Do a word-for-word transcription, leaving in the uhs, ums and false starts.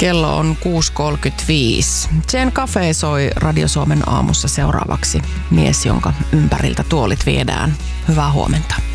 Kello on kuusi kolmekymmentäviisi. Jen Cafe soi Radio Suomen aamussa seuraavaksi. Mies, jonka ympäriltä tuolit viedään. Hyvää huomenta.